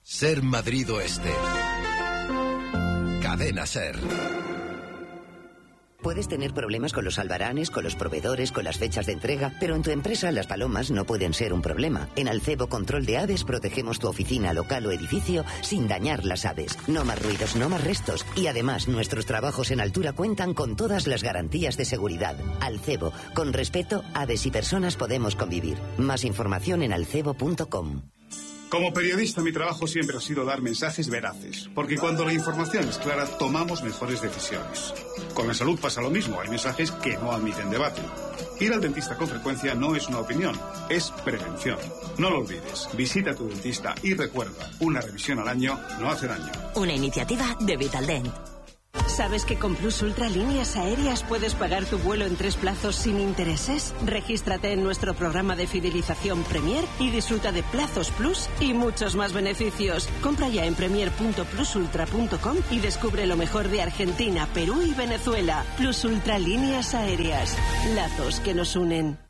Ser Madrid Oeste. Cadena Ser. Puedes tener problemas con los albaranes, con los proveedores, con las fechas de entrega, pero en tu empresa las palomas no pueden ser un problema. En Alcebo Control de Aves protegemos tu oficina, local o edificio sin dañar las aves. No más ruidos, no más restos. Y además, nuestros trabajos en altura cuentan con todas las garantías de seguridad. Alcebo, con respeto, aves y personas podemos convivir. Más información en alcebo.com. Como periodista, mi trabajo siempre ha sido dar mensajes veraces, porque cuando la información es clara, tomamos mejores decisiones. Con la salud pasa lo mismo, hay mensajes que no admiten debate. Ir al dentista con frecuencia no es una opinión, es prevención. No lo olvides, visita a tu dentista y recuerda, una revisión al año no hace daño. Una iniciativa de Vitaldent. ¿Sabes que con Plus Ultra Líneas Aéreas puedes pagar tu vuelo en 3 plazos sin intereses? Regístrate en nuestro programa de fidelización Premier y disfruta de plazos Plus y muchos más beneficios. Compra ya en premier.plusultra.com y descubre lo mejor de Argentina, Perú y Venezuela. Plus Ultra Líneas Aéreas. Lazos que nos unen.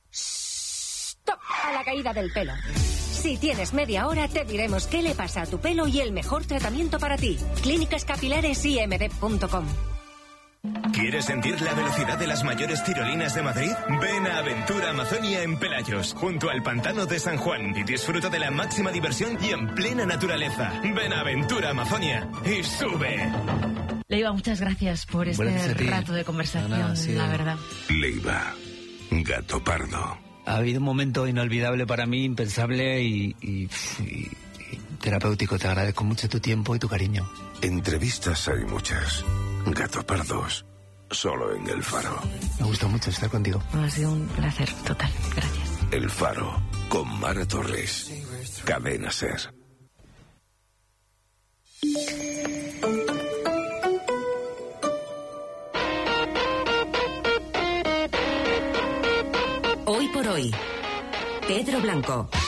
¡Stop! A la caída del pelo. Si tienes media hora, te diremos qué le pasa a tu pelo y el mejor tratamiento para ti. Clínicas Capilares IMD.com. ¿Quieres sentir la velocidad de las mayores tirolinas de Madrid? Ven a Aventura Amazonia en Pelayos, junto al Pantano de San Juan, y disfruta de la máxima diversión y en plena naturaleza. Ven a Aventura Amazonia y sube. Leiva, muchas gracias por este rato de conversación, la verdad. Leiva, gato pardo. Ha habido un momento inolvidable para mí, impensable y terapéutico. Te agradezco mucho tu tiempo y tu cariño. Entrevistas hay muchas. Gato pardos, solo en El Faro. Me gusta mucho estar contigo. Ha sido un placer total. Gracias. El Faro, con Mara Torres. Cadena Ser. Hoy por hoy, Pedro Blanco.